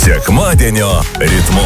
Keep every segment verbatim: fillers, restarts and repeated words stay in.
Sekmadienio ritmu.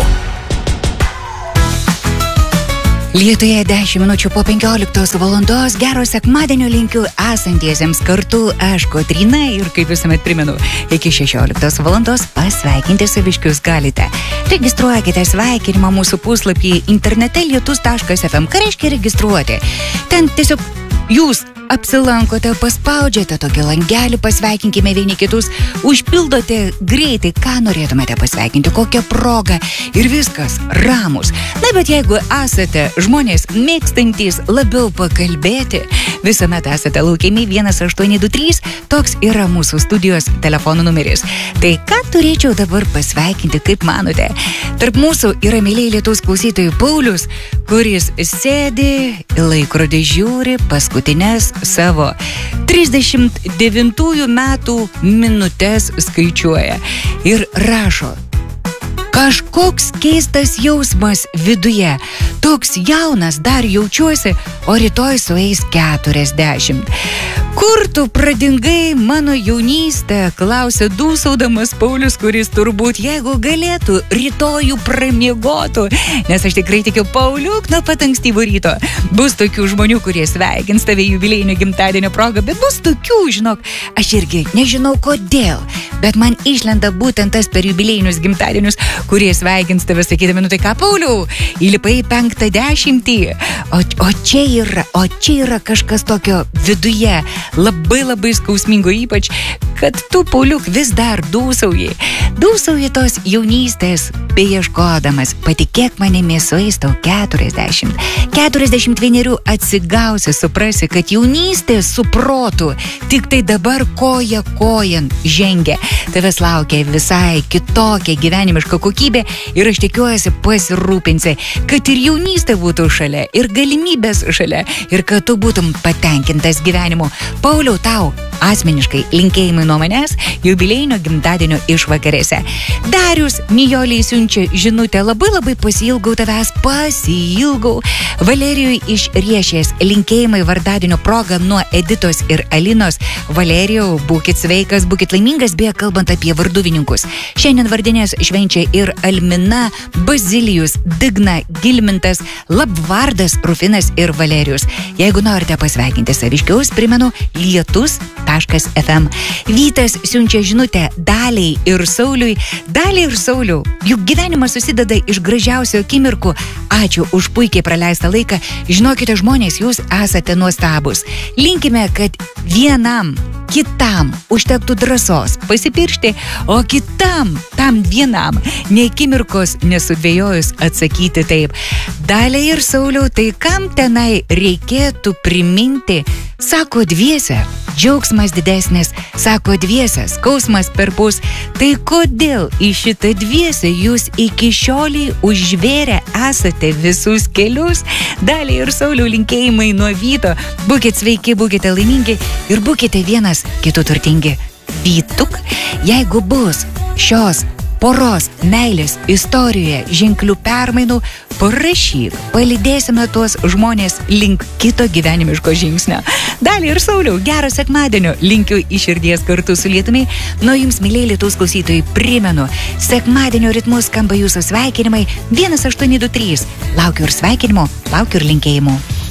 Lietuje dešimt minučių po penkioliktos valandos. Gero sekmadienio linkiu esantiesiems kartu aš, Kotryna, ir kaip visuomet primenu, iki šešioliktos valandos pasveikinti saviškius galite. Registruokite sveikinimą mūsų puslapį internete lietus taškas ef em. Ką reiškia registruoti? Ten tiesiog jūs apsilankote, paspaudžiate tokį langelį, pasveikinkime vieni kitus, užpildote greitai, ką norėtumėte pasveikinti, kokią progą ir viskas, ramus. Na, bet jeigu esate žmonės mėgstantys labiau pakalbėti, visuomet esate laukiami vienas aštuoni du trys, toks yra mūsų studijos telefonų numeris. Tai ką turėčiau dabar pasveikinti, kaip manote? Tarp mūsų yra mylėjai Lietuvos klausytojų Paulius, kuris sėdi, laikrodį žiūri, paskutinės savo trisdešimt devintųjų metų minutes skaičiuoja ir rašo: kažkoks keistas jausmas viduje, toks jaunas dar jaučiuosi, o rytoj sueis keturiasdešimt. Kur tu pradingai mano jaunystę, klausia dūsaudamas Paulius, kuris turbūt, jeigu galėtų, rytojų pramiegotų. Nes aš tikrai tikiu, Pauliuk, nuo pat ankstyvo ryto bus tokių žmonių, kurie sveikins tave jubiliejinio gimtadienio progą, bet bus tokių, žinok, aš irgi nežinau kodėl, bet man išlenda būtent tas per jubiliejinius gimtadienius, kurie sveikins tave, sakydami, nu tai ką, Pauliau, įlipai penktą dešimtį, o, o čia yra, o čia yra kažkas tokio viduje, labai labai skausmingo, ypač, kad tu, Pauliuk, vis dar dūsauji, dūsauji tos jaunystės, beieškodamas, patikėk manimi, sueis tau keturiasdešimt, keturiasdešimt vienerių atsigausi, suprasi, kad jaunystė su protu tik tai dabar koja kojan žengia, tavęs laukia visai kitokia gyvenimiška kokybė ir aš tikiuosi pasirūpinsi, kad ir jaunystė būtų šalia, ir galimybės šalia, ir kad tu būtum patenkintas gyvenimu. Pauliau, tau asmeniškai linkėjimai nuo manęs jubiliejinio gimtadienio išvakarėse. Darius Nijoliai siunčia žinutę: labai labai pasiilgau tavęs, pasiilgau. Valerijui iš Riešės linkėjimai vardadienio proga nuo Editos ir Alinos. Valerijau, būkit sveikas, būkit laimingas, beje, kalbant apie varduvininkus. Šiandien vardinės švenčia ir Almina, Bazilijus, Digna, Gilmintas, Labvardas, Rufinas ir Valerijus. Jeigu norite pasveikinti saviškiaus, primenu lietus taškas ef em. Vytas siunčia žinutę Daliai ir Sauliui. Daliai ir Sauliau, juk gyvenimas susideda iš gražiausių akimirkų. Ačiū už puikiai praleistą laiką. Žinokite, žmonės, jūs esate nuostabus. Linkime, kad vienam kitam užtektų drąsos pasipiršti, o kitam, tam vienam, ne akimirkos nesudvėjojus atsakyti taip. Daliai ir Sauliau, tai kam tenai reikėtų priminti? Sako dviese, džiaugsmas didesnis, sako dviese, skausmas perpus. Tai kodėl į šitą dviese jūs iki šioliai užvėrę esate visus kelius? Daliai ir Sauliau linkėjimai nuo Vyto. Būkite sveiki, būkite laimingi ir būkite vienas kitų turtingi. Vytuk, jeigu bus šios poros meilės istorijoje ženklių permainų, parašyk, palydėsime tuos žmonės link kito gyvenimiško žingsnio. Daliai ir Sauliau, gero sekmadienio linkiu iš širdies kartu su lietumi. Nuo jums, mylėjai Lietuvos klausytojai, primenu, sekmadienio ritmus skamba jūsų sveikinimai vienas aštuoni du trys. Laukiu ir sveikinimo, laukiu ir linkėjimų.